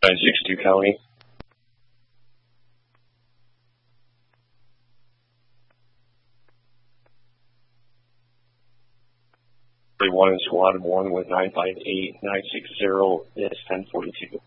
962 County. 31 in Squad 1 with 958-960 is 1042.